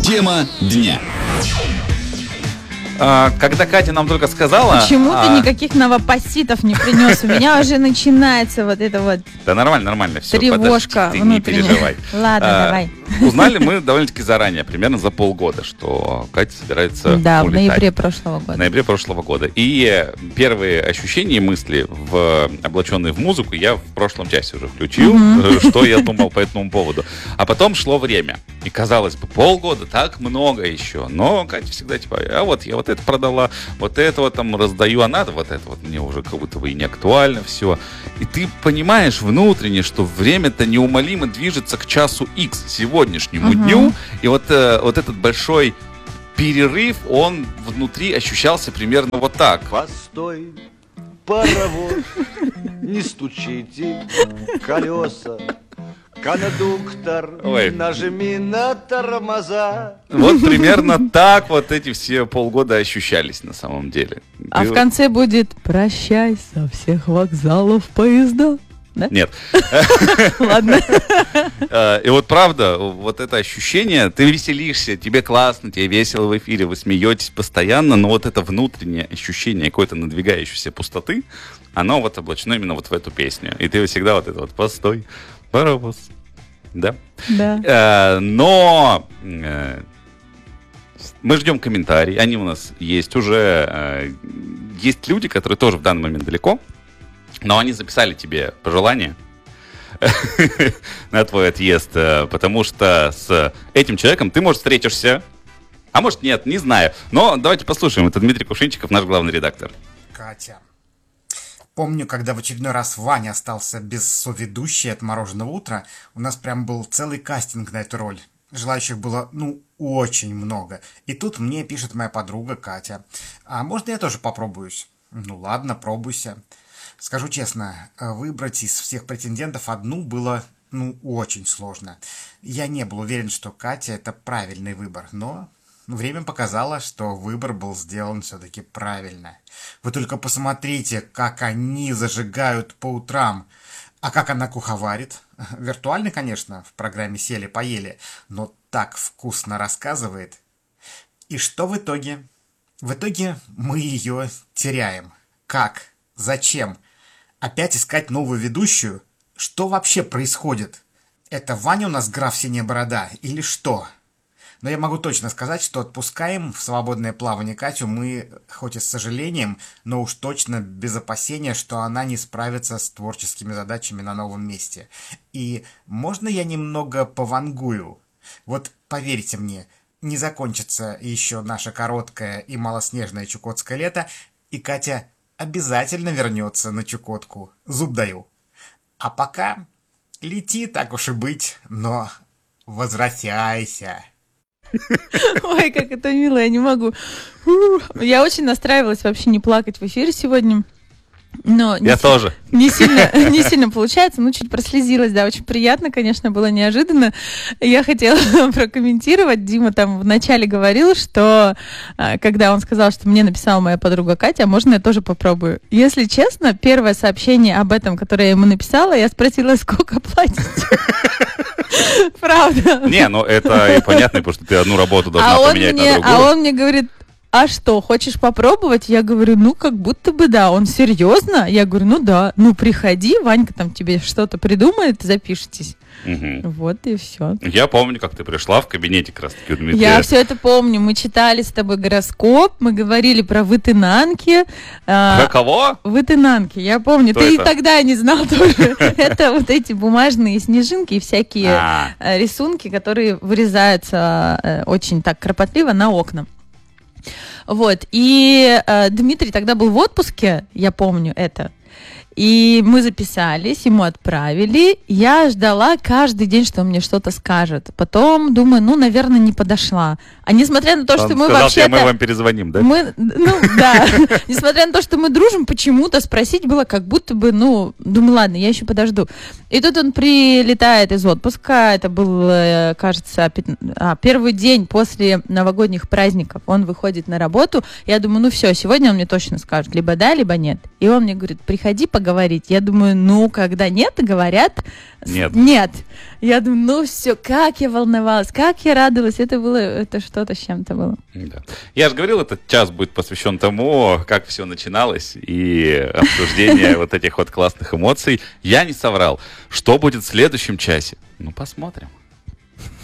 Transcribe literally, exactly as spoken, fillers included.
Тема дня. А, когда Катя нам только сказала... Почему а... ты никаких новопоситов не принес? У меня уже начинается вот это вот... Да нормально, нормально. Все, тревожка подожди, ты внутренняя. не переживай. Ладно, а, давай. Узнали мы довольно-таки заранее, примерно за полгода, что Катя собирается Да, улетать. в ноябре прошлого года. В ноябре прошлого года. И первые ощущения и мысли, в, облаченные в музыку, я в прошлом часе уже включил, mm-hmm. что я думал по этому поводу. А потом шло время. И казалось бы, полгода, так много еще. Но Катя всегда типа, а вот я вот это продала, вот это вот там раздаю, а надо вот это вот мне уже как будто бы и не актуально все. И ты понимаешь внутренне, что время-то неумолимо движется к часу X, сегодняшнему uh-huh. дню. И вот, э, вот этот большой перерыв, он внутри ощущался примерно вот так. Постой, паровоз, не стучите колеса. Кондуктор, Ой. нажми на тормоза. Вот примерно так вот эти все полгода ощущались на самом деле. А Ты... в конце будет «Прощай со всех вокзалов поезда». Да? Нет. Ладно. И вот правда, вот это ощущение, ты веселишься, тебе классно, тебе весело в эфире, вы смеетесь постоянно, но вот это внутреннее ощущение какой-то надвигающейся пустоты, оно вот облачено именно вот в эту песню. И ты всегда вот это вот «Постой, паровоз». Да? Да. Э, но э, мы ждем комментарий, они у нас есть уже. Э, есть люди, которые тоже в данный момент далеко, но они записали тебе пожелания на твой отъезд, потому что с этим человеком ты, может, встретишься, а может, нет, не знаю. Но давайте послушаем. Это Дмитрий Кувшинчиков, наш главный редактор. Катя. Помню, когда в очередной раз Ваня остался без соведущей от «Мороженого утра», у нас прям был целый кастинг на эту роль. Желающих было, ну, очень много. И тут мне пишет моя подруга Катя. А можно я тоже попробуюсь? Ну ладно, пробуйся. Скажу честно, выбрать из всех претендентов одну было, ну, очень сложно. Я не был уверен, что Катя – это правильный выбор, но... Время показало, что выбор был сделан все-таки правильно. Вы только посмотрите, как они зажигают по утрам. А как она куховарит? Виртуально, конечно, в программе «Сели-поели», но так вкусно рассказывает. И что в итоге? В итоге мы ее теряем. Как? Зачем? Опять искать новую ведущую? Что вообще происходит? Это Ваня у нас граф Синяя Борода или что? Но я могу точно сказать, что отпускаем в свободное плавание Катю мы, хоть и с сожалением, но уж точно без опасения, что она не справится с творческими задачами на новом месте. И можно я немного повангую? Вот поверьте мне, не закончится еще наше короткое и малоснежное чукотское лето, и Катя обязательно вернется на Чукотку. Зуб даю. А пока лети, так уж и быть, но возвращайся. Ой, как это мило, я не могу. Я очень настраивалась вообще не плакать в эфире сегодня. Но я си- тоже. Не сильно, не сильно получается, ну чуть прослезилась, да, очень приятно, конечно, было неожиданно. Я хотела прокомментировать, Дима там вначале говорил, что когда он сказал, что мне написала моя подруга Катя, можно я тоже попробую. Если честно, первое сообщение об этом, которое я ему написала, я спросила, сколько платите. Правда. Не, ну это и понятно, потому что ты одну работу должна а поменять мне, на другую. А он мне говорит, а что, хочешь попробовать? Я говорю, ну, как будто бы да. Он серьезно? Я говорю, ну да. Ну, приходи, Ванька там тебе что-то придумает, запишитесь. Угу. Вот и все. Я помню, как ты пришла в кабинете как раз таки у Дмитрия. Я все это помню. Мы читали с тобой гороскоп, мы говорили про вытынанки. Про кого? Вытынанки, я помню. Что ты это? И тогда не знал тоже. Это вот эти бумажные снежинки и всякие рисунки, которые вырезаются очень так кропотливо на окна. Вот, и э, Дмитрий тогда был в отпуске, я помню это, и мы записались, ему отправили, я ждала каждый день, что он мне что-то скажет, потом думаю, ну, наверное, не подошла, а несмотря на то, он что мы сказал, вообще-то... мы вам перезвоним, да? Мы, ну, да, несмотря на то, что мы дружим, почему-то спросить было как будто бы, ну, думаю, ладно, я еще подожду. И тут он прилетает из отпуска, это был, кажется, первый день после новогодних праздников, он выходит на работу, я думаю, ну все, сегодня он мне точно скажет, либо да, либо нет. И он мне говорит, приходи, поговорим. поговорить. Я думаю, ну, когда нет, говорят нет. нет. Я думаю, ну все, как я волновалась, как я радовалась. Это было, это что-то с чем-то было. Да. Я же говорил, этот час будет посвящен тому, как все начиналось, и обсуждение вот этих вот классных эмоций. Я не соврал. Что будет в следующем часе? Ну, посмотрим.